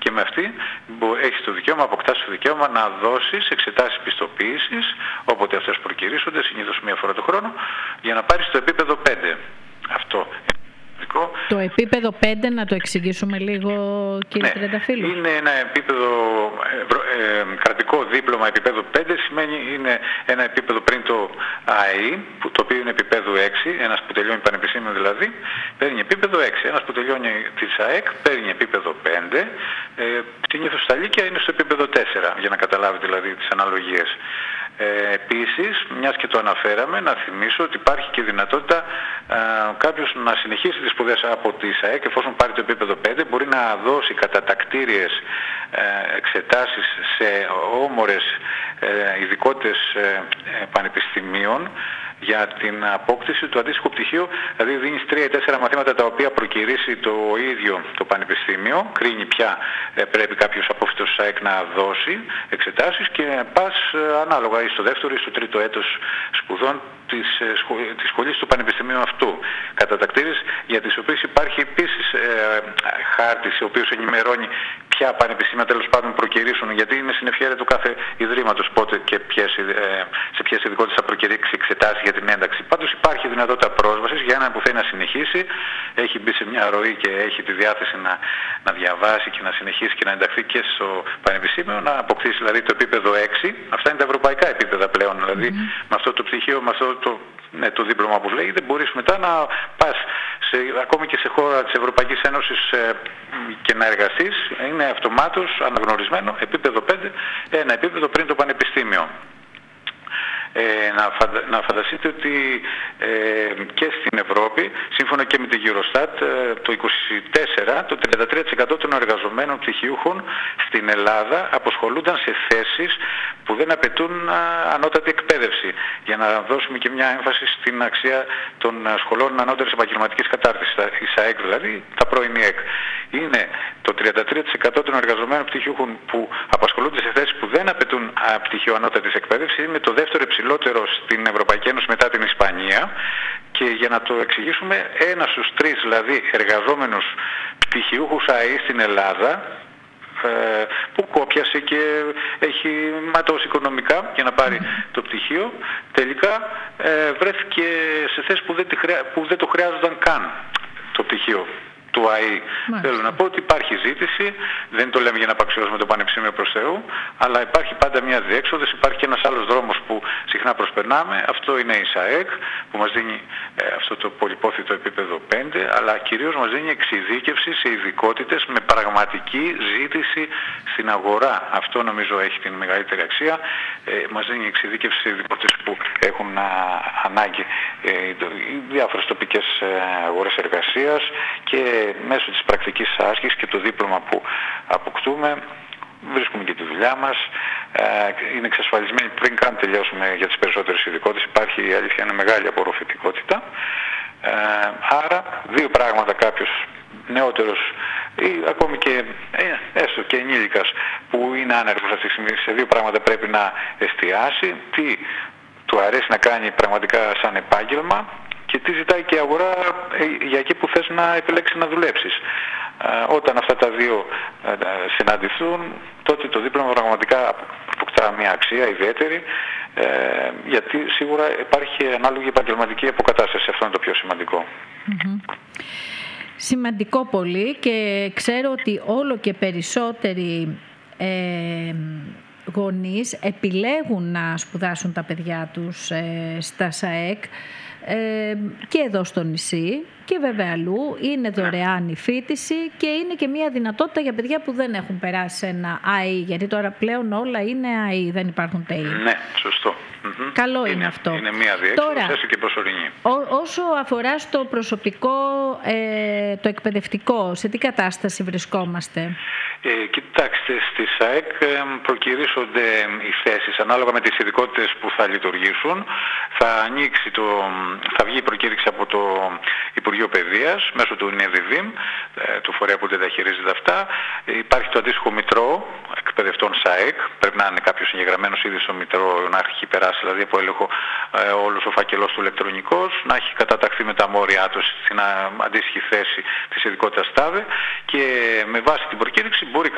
και με αυτή έχεις το δικαίωμα, αποκτάς το δικαίωμα να δώσεις εξετάσεις πιστοποίησης, όποτε αυτές προκυρήσονται, συνήθως μία φορά το χρόνο, για να πάρεις το επίπεδο 5. Αυτό. Το επίπεδο 5, να το εξηγήσουμε λίγο, κύριε Τρενταφύλλου. Είναι ένα επίπεδο, κρατικό δίπλωμα επίπεδο 5, σημαίνει είναι ένα επίπεδο πριν το ΑΕΗ, το οποίο είναι επίπεδο 6, ένας που τελειώνει πανεπιστήμιο δηλαδή, παίρνει επίπεδο 6. Ένας που τελειώνει της ΑΕΚ παίρνει επίπεδο 5, συνήθως στα Λύκεια είναι στο επίπεδο 4, για να καταλάβετε δηλαδή τις αναλογίες. Επίσης, μιας και το αναφέραμε, να θυμίσω ότι υπάρχει και δυνατότητα κάποιος να συνεχίσει τις σπουδές από τη ΣΑΕΚ, εφόσον πάρει το επίπεδο 5, μπορεί να δώσει κατατακτήριες εξετάσεις σε όμορες ειδικότητες πανεπιστημίων για την απόκτηση του αντίστοιχου πτυχίου, δηλαδή δίνεις 3 ή 4 μαθήματα τα οποία προκυρήσει το ίδιο το πανεπιστήμιο, κρίνει ποια πρέπει κάποιος απόφοιτος ΣΑΕΚ να δώσει εξετάσεις και πας ανάλογα ή στο δεύτερο ή στο τρίτο έτος σπουδών της σχολής του πανεπιστημίου αυτού. Κατατακτήρες για τις οποίες υπάρχει επίσης χάρτης, ο οποίος ενημερώνει ποια πανεπιστήμια τέλος πάντων προκυρήσουν, γιατί είναι στην ευχέρεια του κάθε ιδρύματος πότε και σε ποιες ειδικότητες θα προκηρύξει εξετάσεις για την ένταξη. Πάντως υπάρχει δυνατότητα πρόσβασης για έναν που θέλει να συνεχίσει, έχει μπει σε μια ροή και έχει τη διάθεση να διαβάσει και να συνεχίσει και να ενταχθεί και στο πανεπιστήμιο, να αποκτήσει δηλαδή το επίπεδο 6. Αυτά είναι τα ευρωπαϊκά επίπεδα πλέον, δηλαδή με αυτό το πτυχίο, με αυτό το δίπλωμα που λέγεται, μπορείς μετά να πας ακόμη και σε χώρα της Ευρωπαϊκής Ένωσης και να εργαστείς. Είναι αυτομάτως αναγνωρισμένο επίπεδο 5, ένα επίπεδο πριν το πανεπιστήμιο. Να φανταστείτε ότι και στην Ευρώπη, σύμφωνα και με την Eurostat, το 24, το 33% των εργαζομένων πτυχιούχων στην Ελλάδα αποσχολούνταν σε θέσεις που δεν απαιτούν ανώτατη εκπαίδευση. Για να δώσουμε και μια έμφαση στην αξία των σχολών ανώτερης επαγγελματικής κατάρτισης, η ΣΑΕΚ δηλαδή, τα πρώην ΙΕΚ. Είναι το 33% των εργαζομένων πτυχιούχων που απασχολούνται σε θέσεις που δεν απαιτούν πτυχίο ανώτατης εκπαίδευσης, είναι το δεύτερο υψηλότερο στην Ευρωπαϊκή Ένωση μετά την Ισπανία. Και για να το εξηγήσουμε, 1 στους 3 δηλαδή εργαζόμενους πτυχιούχους ΑΕΗ στην Ελλάδα, που κόπιασε και έχει ματώσει οικονομικά για να πάρει το πτυχίο, τελικά βρέθηκε σε θέσεις που δεν το χρειάζονταν καν το πτυχίο του ΑΕΗ. Θέλω να πω ότι υπάρχει ζήτηση, δεν το λέμε για να απαξιώσουμε το Πανεπιστήμιο προς Θεού, αλλά υπάρχει πάντα μια διέξοδος, υπάρχει και ένας άλλος δρόμος που συχνά προσπερνάμε, αυτό είναι η ΣΑΕΚ που μας δίνει αυτό το πολυπόθητο επίπεδο 5, αλλά κυρίως μας δίνει εξειδίκευση σε ειδικότητες με πραγματική ζήτηση στην αγορά. Αυτό νομίζω έχει την μεγαλύτερη αξία. Μας δίνει εξειδίκευση σε ειδικότητες που έχουν ανάγκη οι διάφορες τοπικές αγορές εργασίας και μέσω της πρακτικής άσκησης και το δίπλωμα που αποκτούμε βρίσκουμε και τη δουλειά μας, είναι εξασφαλισμένη πριν καν τελειώσουμε για τις περισσότερες ειδικότητες, υπάρχει η αλήθεια είναι μεγάλη απορροφητικότητα. Άρα 2 πράγματα κάποιος νεότερος ή ακόμη και έστω και ενήλικας που είναι άνεργος αυτή τη στιγμή, σε 2 πράγματα πρέπει να εστιάσει, τι του αρέσει να κάνει πραγματικά σαν επάγγελμα και τι ζητάει και η αγορά για εκεί που θες να επιλέξεις να δουλέψεις. Όταν αυτά τα 2 συναντηθούν, τότε το δίπλωμα πραγματικά αποκτά μια αξία ιδιαίτερη, γιατί σίγουρα υπάρχει ανάλογη επαγγελματική αποκατάσταση. Αυτό είναι το πιο σημαντικό. Σημαντικό πολύ, και ξέρω ότι όλο και περισσότεροι γονείς επιλέγουν να σπουδάσουν τα παιδιά τους στα ΣΑΕΚ, και εδώ στο νησί και βέβαια αλλού. Είναι δωρεάν η φοιτηση και είναι και μια δυνατότητα για παιδιά που δεν έχουν περάσει ένα ΑΕΗ, γιατί τώρα πλέον όλα είναι ΑΕΗ, δεν υπάρχουν ΤΕΗ. Ναι, σωστό. Καλό είναι αυτό. Είναι μια διέξοδος, έστω και προσωρινή. Όσο αφορά στο προσωπικό, το εκπαιδευτικό, σε τι κατάσταση βρισκόμαστε? Κοιτάξτε, στη ΣΑΕΚ προκυρήσονται οι θέσεις ανάλογα με τις ειδικότητες που θα λειτουργήσουν. Θα βγει η προκήρυξη από το Υπουργείο Παιδείας μέσω του ΝΕΔΙΔΙΜ, του φορέα που δεν τα χειρίζεται αυτά. Υπάρχει το αντίστοιχο μητρό εκπαιδευτών ΣΑΕΚ. Πρέπει να είναι κάποιος εγγεγραμμένος ήδη στο μητρό, να έχει περάσει δηλαδή από έλεγχο όλος ο φάκελος του ηλεκτρονικός, να έχει καταταχθεί με τα μόρια του στην αντίστοιχη θέση της ειδικότητας ΤΑΔΕ, και με βάση την προκήρυξη μπορεί